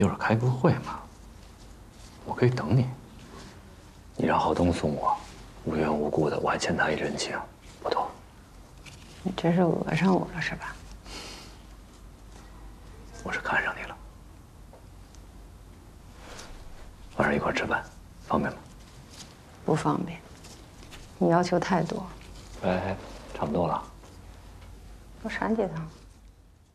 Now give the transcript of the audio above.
一会儿开个会嘛，我可以等你。你让浩东送我，无缘无故的，我还欠他一人情，不多。 你这是讹上我了是吧？ 我是看上你了。晚上一块吃饭，方便吗？ 不方便，你要求太多。 哎，差不多了。 多闪几趟。